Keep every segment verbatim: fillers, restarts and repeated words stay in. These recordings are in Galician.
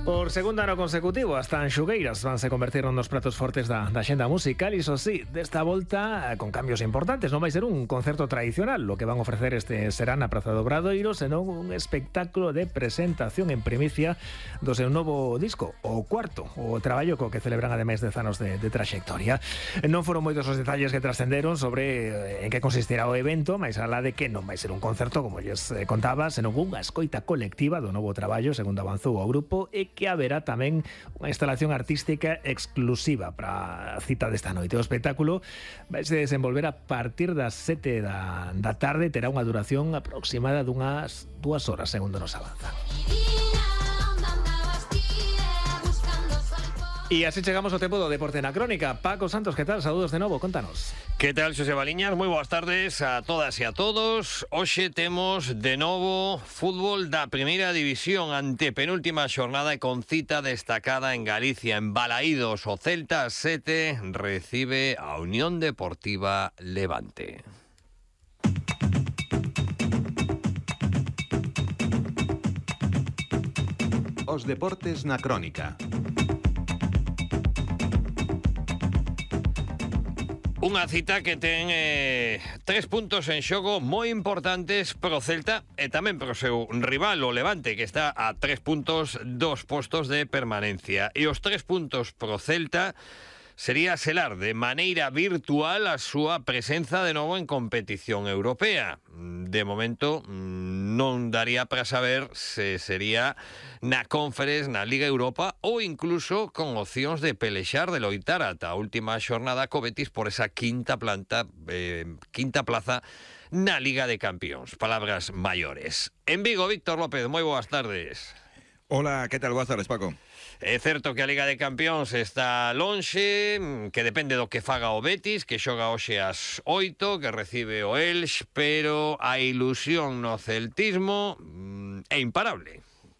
Por segundo ano consecutivo, as tanxugueiras vanse convertir nos pratos fortes da, da xenda musical, iso sí, desta volta con cambios importantes. Non vai ser un concerto tradicional, lo que van ofrecer este será na Praza do Obradoiro, senón un espectáculo de presentación en primicia do seu novo disco, o cuarto, o traballo co que celebran ademais dez anos de, de traxectoria. Non foron moitos os detalles que trascenderon sobre en que consistirá o evento, máis alá de que non vai ser un concerto, como lles contaba, senón unha escoita colectiva do novo traballo, segundo avanzou o grupo, e que haberá tamén unha instalación artística exclusiva para a cita desta noite. O espectáculo vai se desenvolver a partir das sete da, da tarde, terá unha duración aproximada dunhas dúas horas, segundo nos avanza. E así chegamos ao tempo do Deporte na Crónica. Paco Santos, que tal? Saúdos de novo, contanos. Que tal, Xosé Baliñas? Moi boas tardes a todas e a todos. Hoxe temos de novo fútbol da Primeira División, ante penúltima xornada e con cita destacada en Galicia. En Balaídos, o Celta sete recibe a Unión Deportiva Levante. Os deportes na Crónica. Unha cita que ten eh, tres puntos en xogo moi importantes pro Celta e tamén pro seu rival, o Levante, que está a tres puntos dos postos de permanencia. E os tres puntos pro Celta sería selar de maneira virtual a súa presenza de novo en competición europea. De momento non daría para saber se sería na Conference, na Liga Europa ou incluso con opcións de pelexar, de loitar ata a última xornada co Betis por esa quinta planta, eh, quinta plaza na Liga de Campións. Palabras maiores. En Vigo, Víctor López, moi boas tardes. Hola, que tal? Boas tardes, Paco. É certo que a Liga de Campións está lonxe, que depende do que faga o Betis, que xoga hoxe ás oito, que recibe o Elx, pero a ilusión no celtismo é imparable.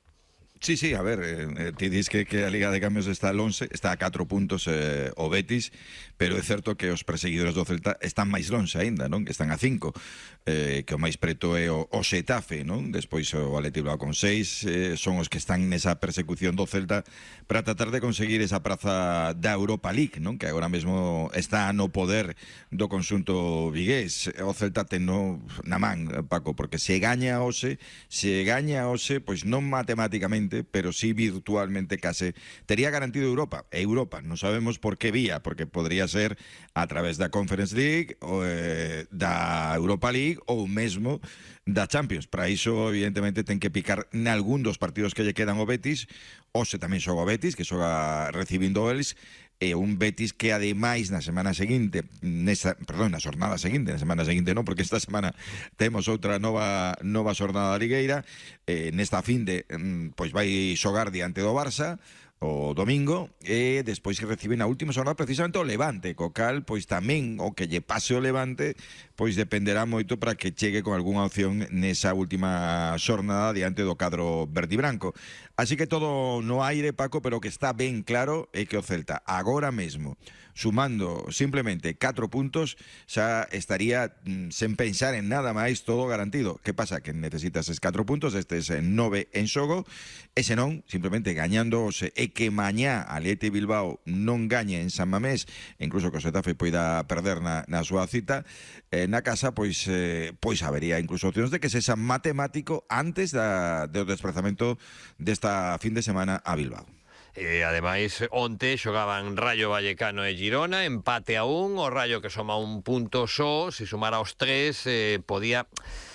Sí, sí, a ver, eh, ti dis que, que a Liga de Campións está lonxe, está a catro puntos eh, o Betis, pero é certo que os perseguidores do Celta están máis lonxe aínda, non? Que están a cinco, eh, que o máis preto é o, o Xetafe, non? Despois o Athletic Bilbao con seis, eh, son os que están nesa persecución do Celta para tratar de conseguir esa praza da Europa League, non? Que agora mesmo está no poder do conxunto vigués. O Celta ten no, na man, Paco, porque se gaña hoxe, se gaña hoxe, pois non matemáticamente, pero sí virtualmente case tería garantido Europa. E Europa, non sabemos por que vía, porque podría ser a través da Conference League, ou, eh, da Europa League ou mesmo da Champions. Para iso, evidentemente, ten que picar nalgún dos partidos que lle quedan o Betis. Hoxe tamén xoga o Betis, que xoga recibindo o Elx, e un Betis que ademais na semana seguinte, nesa, perdón, na xornada seguinte, na semana seguinte non, porque esta semana temos outra nova nova xornada ligueira, eh, nesta finde pois vai xogar diante do Barça o domingo, e despois que reciben a última xornada precisamente o Levante, co cal pois tamén o que lle pase o Levante pois dependerá moito para que chegue con algunha opción nesa última xornada diante do cadro verde e branco. Así que todo no aire, Paco, pero que está ben claro é que o Celta agora mesmo, sumando simplemente catro puntos, xa estaría mm, sen pensar en nada máis, todo garantido. Que pasa? Que necesitas esses catro puntos, estes nove en xogo, e senón, simplemente gañándose, e que mañá a Athletic Bilbao non gañe en San Mamés, incluso que o Xetafe poida perder na, na súa cita, eh, na casa, pois eh, pois habería incluso opcións de que se xa matemático antes da, do desplazamento desta fin de semana a Bilbao. E ademais, onte xogaban Rayo Vallecano e Girona, empate a un, o Rayo que soma un punto só, se sumara os tres, eh, podía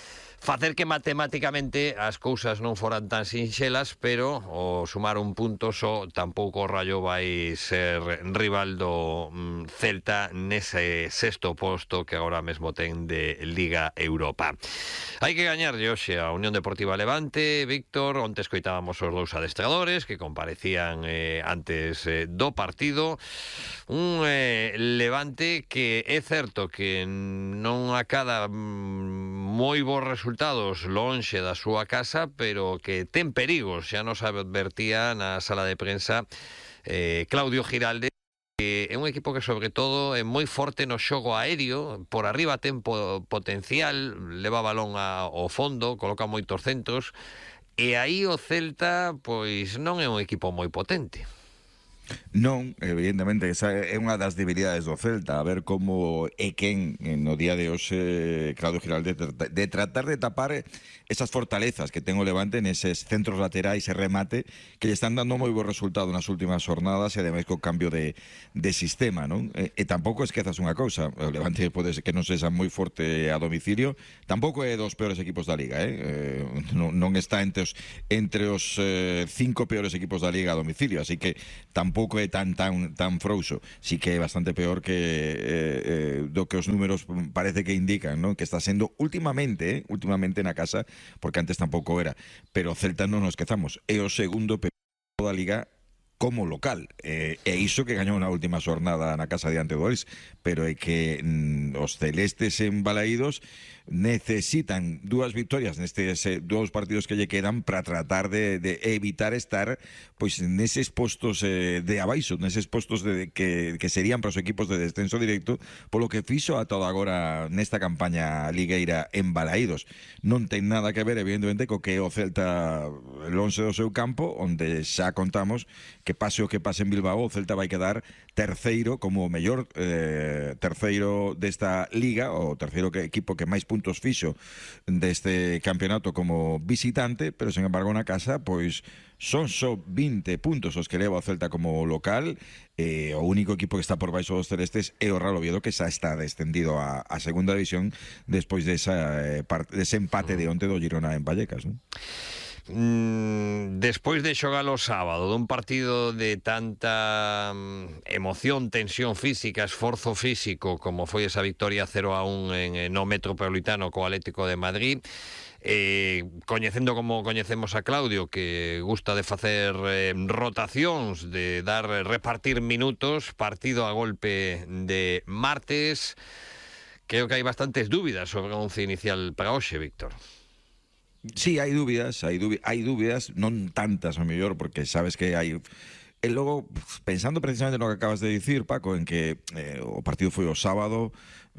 facer que matemáticamente as cousas non foran tan sinxelas, pero o sumar un punto só tampouco o Rayo vai ser rival do mm, Celta nese sexto posto que agora mesmo ten de Liga Europa. Hai que gañarlle hoxe a Unión Deportiva Levante, Víctor. Onte escoitábamos os dous adestradores que comparecían eh, antes eh, do partido. Un eh, Levante que é certo que non acada mm, moi bons resultados lonxe da súa casa, pero que ten perigos. Xa nos advertía na sala de prensa eh, Claudio Giralde, que é un equipo que sobre todo é moi forte no xogo aéreo, por arriba ten potencial, leva balón ao fondo, coloca moitos centros, E aí o Celta, pois non é un equipo moi potente. Non, evidentemente, esa é unha das debilidades do Celta, a ver como é quen no día de hoxe Claudio Giralde de, de tratar de tapar esas fortalezas que ten o Levante neses centros laterais e remate que lle están dando moi bo resultado nas últimas jornadas e ademais co cambio de, de sistema, non? E, e tampouco esquezas unha cousa, o Levante pode ser que non sexa moi forte a domicilio, tampouco é dos peores equipos da Liga, eh? eh non, non está entre os, entre os eh, cinco peores equipos da Liga a domicilio, así que tampouco é tan tan tan frouxo, sí que é bastante peor que eh, eh, do que os números parece que indican, ¿no? Que está sendo últimamente, eh, últimamente na casa, porque antes tampouco era, pero o Celta non nos esquezamos, é o segundo peor da Liga como local, eh, e iso que gañou na última xornada na casa diante do Ois, pero é que mm, os celestes en Balaídos necesitan dúas victorias nestes eh, dous partidos que lle quedan para tratar de, de evitar estar pois neses postos eh, de abaixo, neses postos de, que, que serían para os equipos de descenso directo, polo que fixo a todo agora nesta campaña ligueira en Balaídos. Non ten nada que ver, evidentemente, co que o Celta lonxe do seu campo, onde xa contamos que pase o que pase en Bilbao, o Celta vai quedar terceiro como o mellor eh, terceiro desta liga, o terceiro que, equipo que máis puntos fixo deste campeonato como visitante, pero sen embargo na casa pois son só vinte puntos os que leva o Celta como local. Eh, o único equipo que está por baixo dos celestes é o Real Oviedo, que xa está descendido a, a segunda división despois desa, eh, parte, dese empate de onte do Girona en Vallecas, non? Mm, despois de xogar o sábado dun partido de tanta mm, emoción, tensión física, esforzo físico como foi esa victoria cero a un en, en no Metropolitano co Atlético de Madrid, eh, coñecendo como coñecemos a Claudio, que gusta de facer eh, rotacións, de dar repartir minutos, partido a golpe de martes, creo que hai bastantes dúbidas sobre o once inicial para hoxe, Víctor. Sí, hai dúbidas, hai dúbidas, hai dúbidas, non tantas a mellor, porque sabes que hai... E logo, pensando precisamente no que acabas de dicir, Paco, en que eh, o partido foi o sábado,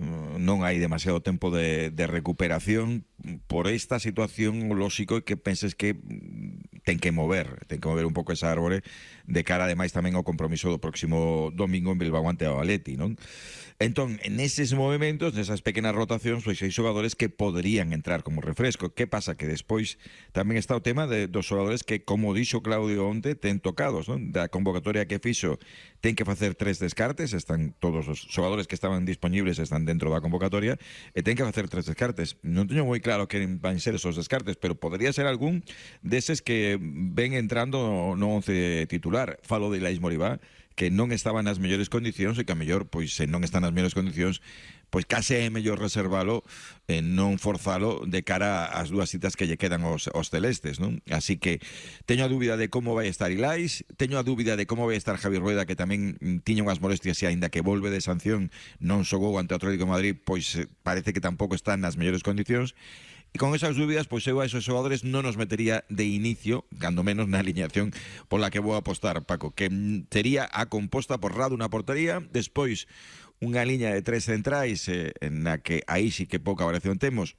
non hai demasiado tempo de, de recuperación, por esta situación o lóxico é que penses que ten que mover, ten que mover un pouco esa árbore de cara ademais tamén ao compromiso do próximo domingo en Bilbao ante o Atleti, non? Entón, en eses movimentos, nesas pequenas rotacións, pois hai xogadores que poderían entrar como refresco. Que pasa? Que despois tamén está o tema de, dos xogadores que, como dixo Claudio onte, ten tocados, non? Da convocatoria que fixo, ten que facer tres descartes, están todos os xogadores que estaban disponibles están dentro da convocatoria, e ten que facer tres descartes. Non teño moi claro que van ser esos descartes, pero podría ser algún deses que ven entrando no once titular. Falo de Ilais Moribá, que non estaba nas mellores condicións e que a mellor, pois, se non están nas mellores condicións, pois case é mellor reservalo e non forzalo de cara ás dúas citas que lle quedan aos, aos celestes, non? Así que teño a dúbida de como vai estar Ilais, teño a dúbida de como vai estar Javi Rueda, que tamén tiña unhas molestias e aínda que volve de sanción non xogou ante o Atlético de Madrid, pois parece que tampouco está nas mellores condicións. E con esas dúbidas, pois eu a esos xogadores non os metería de inicio, cando menos na alineación pola que vou apostar, Paco, que sería a composta por Radu na portería, despois unha liña de tres centrais eh, na que aí sí que pouca variación temos,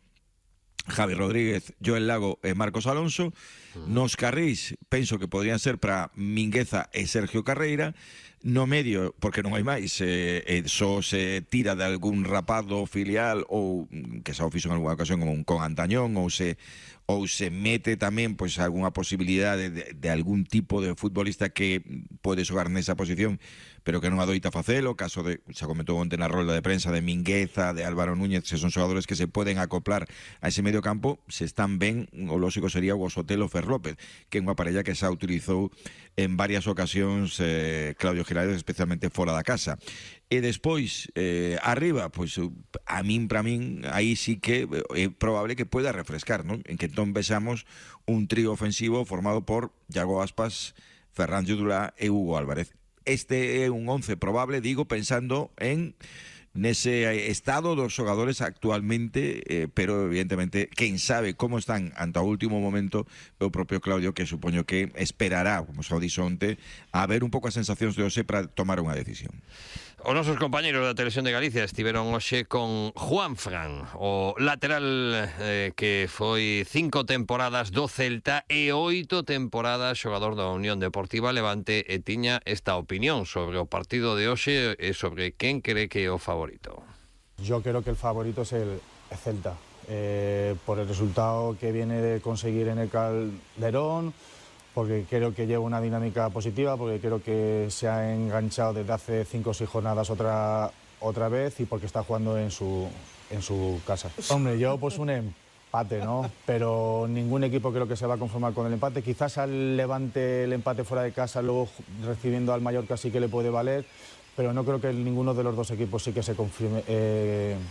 Javi Rodríguez, Joel Lago e Marcos Alonso. Nos carrís penso que podrían ser para Mingueza e Sergio Carreira. No medio, porque non hai máis, eh, eh, só se tira de algún rapado filial ou que xa o fixo en alguna ocasión con, con Antañón, ou se ou se mete tamén pois algunha posibilidade de, de algún tipo de futbolista que pode xogar nesa posición, pero que non adoita facelo. O caso de, xa comentou onte na rolda de prensa, de Mingueza, de Álvaro Núñez, que son xogadores que se poden acoplar a ese medio campo. Se están ben, o lógico sería o Sotelo Fer López, que é unha parella que xa utilizou en varias ocasións eh, Claudio Giraldes, especialmente fora da casa. E despois, eh, arriba, pois a min, para min, aí sí que é probable que pueda refrescar, non? En que entón vexamos un trío ofensivo formado por Iago Aspas, Ferran Yudulá e Hugo Álvarez. Este é un once probable, digo, pensando en nese estado dos xogadores actualmente, eh, pero evidentemente quen sabe como están ante o último momento o propio Claudio, que supoño que esperará, como xa o dixo onte, a ver un pouco as sensacións de hoxe para tomar unha decisión. Os nosos compañeros da Televisión de Galicia estiveron hoxe con Juan Fran, o lateral eh, que foi cinco temporadas do Celta e oito temporadas xogador da Unión Deportiva Levante, e tiña esta opinión sobre o partido de hoxe e sobre quen cree que é o favorito. Yo creo que el favorito es el Celta, eh, por el resultado que viene de conseguir en el Calderón, porque creo que lleva una dinámica positiva, porque creo que se ha enganchado desde hace cinco o seis jornadas otra, otra vez y porque está jugando en su, en su casa. Hombre, yo pues un empate, ¿no? Pero ningún equipo creo que se va a conformar con el empate. Quizás al Levante el empate fuera de casa, luego recibiendo al Mallorca sí que le puede valer, pero no creo que ninguno de los dos equipos sí que se confirme, eh,